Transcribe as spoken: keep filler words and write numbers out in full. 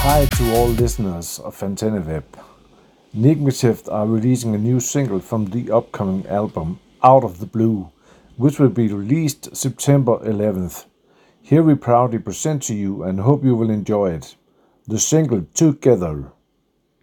Hi to all listeners of AntennaWeb. Nigmatift are releasing a new single from the upcoming album Out of the Blue, which will be released September eleventh. Here we proudly present to you and hope you will enjoy it. The single Together.